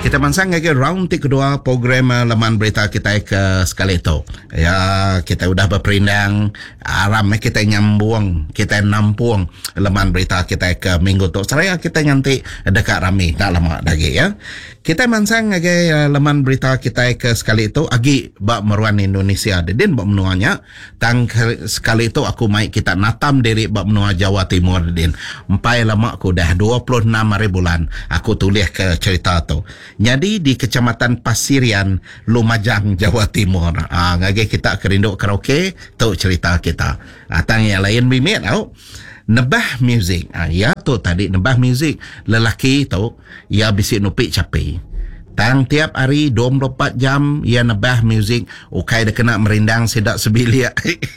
Kita mansang lagi round kedua program laman berita kita ke sekali itu. Ya, kita udah berperindang aram kita nyambung, kita nampung laman berita kita ke minggu tu. Seraya kita nyanti dekat rami tak lama lagi ya. Kita mansang lagi laman berita kita ke sekali itu agi bak meruan Indonesia dedin bak menuanya. Tang sekali itu aku mai kita natam diri bak menua Jawa Timur dedin. Empai lama aku dah 26 hari bulan aku tulis ke cerita tu. Jadi di Kecamatan Pasirian, Lumajang, Jawa Timur. Ngagi kita kerinduk karaoke, tu cerita kita. Tang yang lain bimit tau. Nebah muzik. Ya tu tadi nebah muzik. Lelaki tu, ia bisik nupik capai. Tang tiap hari 24 jam ia nebah muzik. Ukai dia kena merindang sedak sebilik.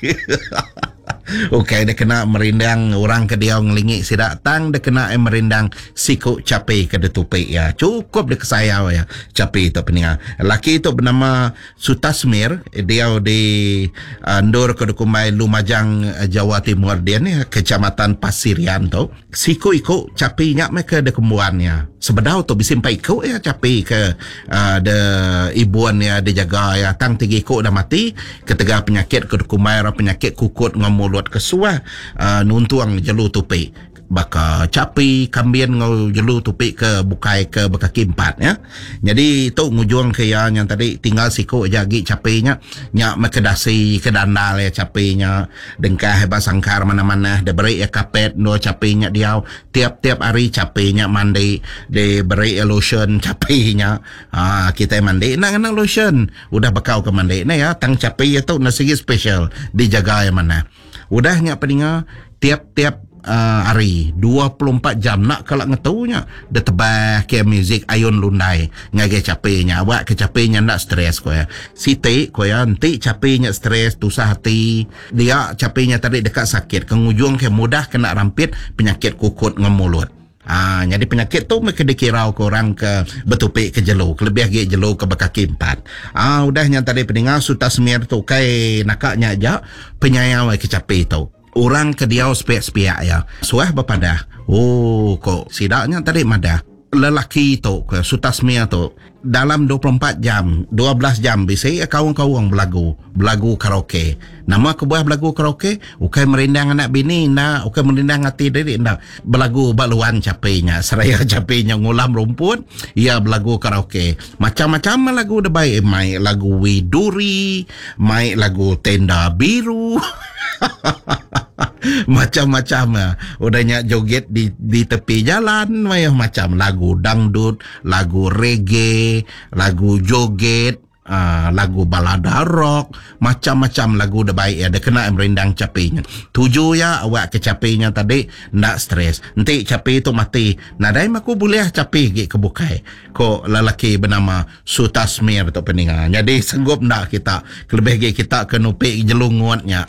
Okey, dia kena merindang orang ke dia ngelingik sidak tang dia kena merindang siku capai ke detupik ya. Cukup dia kesayau ya capai tu peninga. Laki tu bernama Sutasmir, dia di Ndur ke Dukumai Lumajang Jawa Timur dia ni Kecamatan Pasirian tu. Siku ikut capai nyak mereka de kembuannya. Sebedau tu bisimpai ikut ya capai ke de ibuan ya dia jaga ya tang tiga ikut dah mati ketega penyakit ke Dukumai penyakit kukut ngomul kesuah nuntuang jelu tupi baka capi kambien ngau jelu tupi ke bukai ke bekaki 4 ya. Jadi tu ngujung ke yang tadi tinggal siku jagi capinya nya mekedasi ke dandal ya capinya dengkah heba sangkar mana-mana de beri ya kapet no capinya dia tiap-tiap hari capinya mandi de beri lotion capinya kita mandi nak lotion udah bakau ke mandi nah ya tang capi itu nasi special dijaga yang mana udahnya peninga tiap-tiap hari 24 jam nak kalau ngetaunya dia tebah ke muzik ayun lundai ngage capeknya awak ke capeknya nak stres ko ya siti ko ya nanti capeknya stres tusah hati dia capeknya tadi dekat sakit kengujung ke mudah kena rampit penyakit kukut ngemulut. Jadi penyakit tu mereka dikirau ke orang ke betupik ke jelu kelebih lagi jelu ke bekaki 4. Udahnya tadi pendengar Sutasmir tu kai nakaknya aja penyayang ke capai tu orang ke dia sepiak-sepiak ya suah berpadah kok sidaknya tadi madah lelaki tu ke Sutasmir tu dalam 24 jam 12 jam bisa kawan-kawan belagu karaoke. Nama kebuah belagu karaoke ukai merindang anak bini nak ukai merindang hati diri nak belagu baluan capainya seraya capainya ngulam rumput ia belagu karaoke macam-macam lagu dah baik mai lagu Widuri mai lagu Tenda Biru macam-macam udahnya joget di tepi jalan macam lagu dangdut lagu reggae lagu joget lagu balada rock macam-macam lagu dah baik ya dia kena merindang capainya tuju ya awak ke capainya tadi nak stres nanti capai tu mati nadai aku boleh capai ke bukai kok lelaki bernama Sutasmir tu peningan jadi sanggup nak kita kelebih kita ke nupik jelunguatnya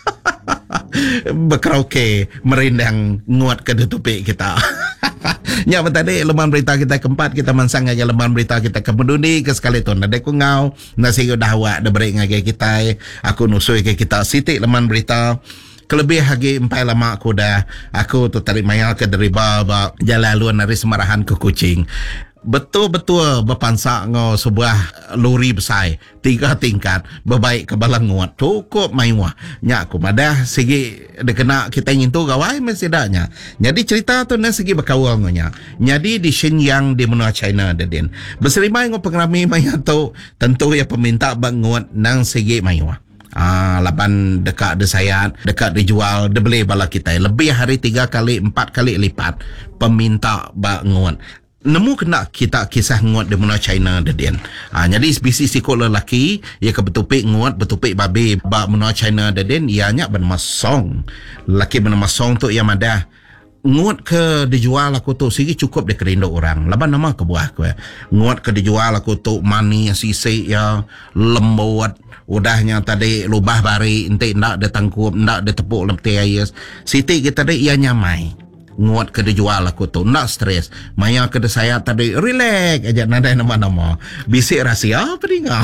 berkaraoke merindang nguat ke detupik kita. Ya tadi lembaran berita kita keempat kita mansang aja lembaran berita kita kemuduni ke sekali tu nade ku ngau nasi udah awak dah beri ngagai kita aku nusui ke kita sitik lembaran berita kelebih lagi empai lama aku tu tarik mayal ke deriba jalan luar dari Semarahan ke Kuching. Betul-betul berpansak ngau sebuah lori besar 3 tingkat berbaik ke balanguat cukup maiwah nyak aku madah segi dia kena kita ingin tu gawai mesidaknya jadi cerita tu nak segi berkawal ngonya jadi di Shenyang di menua China dedin berserimai ngau pengrami maya tu tentu ya peminta banguat nang segi maiwah lapan dekat desayat dekat dijual dia beli bala kita lebih hari 3 kali 4 kali lipat peminta banguat nemu kena kita kisah nguat di menua China dedin. Jadi spesies sikut lelaki ia ke betupik nguat betupik babi ba menua China dedin ianya bernama Song. Lelaki bernama Song tu ia madah nguat ke dijual aku tu sigi cukup dia kerinduk orang. Laban nama ke buah aku nguat ke dijual aku tu mani sisi ya lembut udahnya tadi lubah bari ente ndak dia tangkup ndak dia tepuk lemti ayas. Siti kita dia ia nyamai nguat ke dijual aku tu nak stres maya ke saya tadi relax aja nadai nama-nama bisik rahsia apa dengar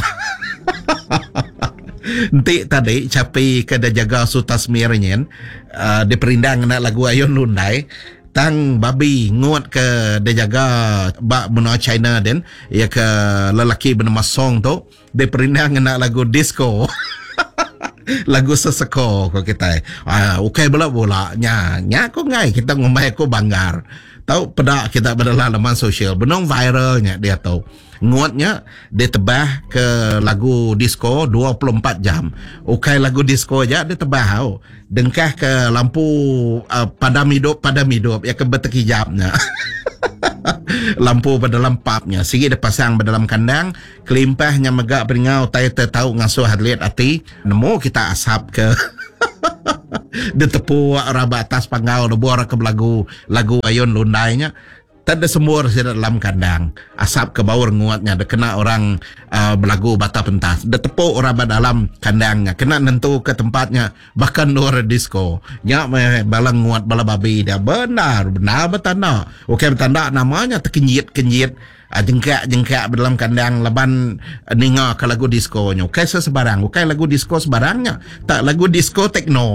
nanti tadi capai ke jaga Sutasmirnya di perindang nak lagu ayun lundai tang babi nguat ke dia jaga bak benua China den ya ke lelaki bernama Song tu dia perindah nak lagu disco. Lagu seseko ko kita. Okay bola nya ko ngai kita ngomai ko banggar. Tahu pedak kita pada laman sosial benong viralnya dia tahu. Nguatnya dia tebah ke lagu disco 24 jam. Okay lagu disco aja dia tebah tau. Dengkah ke lampu padam hidup ya ke bertekijapnya. Lampu berdalam papnya sigi dia pasang berdalam kandang kelimpahnya megak peringau tay tahu ngasuh hadliat ati nemu kita asap ke dia tepu raba atas pangau buara ke lagu ayun lundainya tak ada semur di dalam kandang asap ke bawah nguatnya dia kena orang belagu bata pentas dia tepuk orang dalam kandangnya kena nentu ke tempatnya bahkan luar disco nya balang nguat bala babi dia benar bertanda okey bertanda namanya terkenyit jengkak dalam kandang leban ninga ke lagu disco nya okey sebarang okey lagu disco sebarangnya tak lagu disco techno.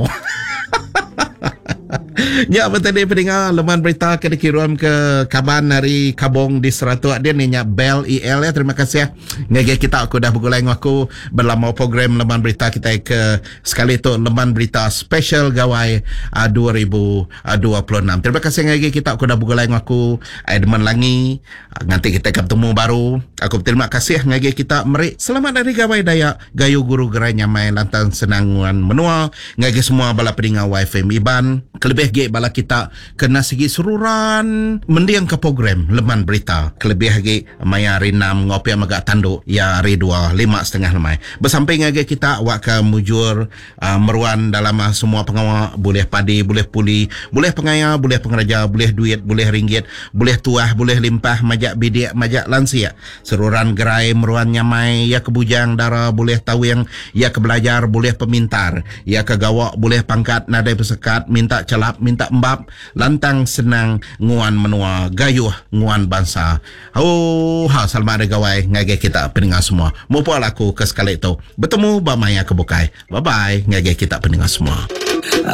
Ya betul dia pendengar leman berita ke dikirim ke kaban dari Kabong di Seratu dia ni Bel EL ya terima kasih ya ngege kita aku dah bergulai aku berlama program leman berita kita ke sekali tu leman berita special gawai 2026 terima kasih ngege kita aku dah bergulai aku demen langi nanti kita ketemu baru aku terima kasih ngege kita meri selamat dari gawai daya gayu guru gerai nyamai lantang senangan menua ngege semua bala pendengar YFM Iban kelebih ge bala kita kena segi seruran mendiang ke program leman berita kelebih ge maya rinam ngopi magak tanduk ya hari 2:05 lemai bersamping ge kita awak ke mujur meruan dalam semua pengawal boleh padi boleh puli boleh pengaya boleh pengeraja boleh duit boleh ringgit boleh tuah boleh limpah majak bidik majak lansia seruran gerai meruan nyamai ya kebujang dara boleh tahu yang ya ke belajar boleh pemintar ya ke gawak boleh pangkat nadai pesekat minta celap minta embap lantang senang nguan menua gayuh nguan bangsa selamat ada gawai ngage kita pendengar semua mupa aku ke sekali itu bertemu bamaya kebukai bye bye ngage kita pendengar semua